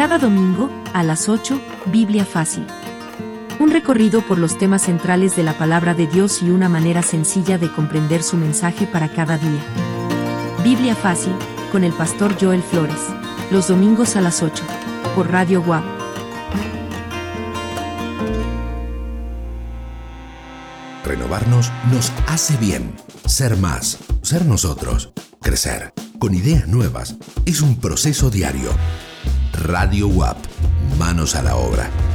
Cada domingo, a las 8, Biblia Fácil. Un recorrido por los temas centrales de la palabra de Dios y una manera sencilla de comprender su mensaje para cada día. Biblia Fácil, con el pastor Joel Flores. Los domingos a las 8, por Radio WAP. Renovarnos nos hace bien. Ser más, ser nosotros, crecer, con ideas nuevas, es un proceso diario. Radio WAP, manos a la obra.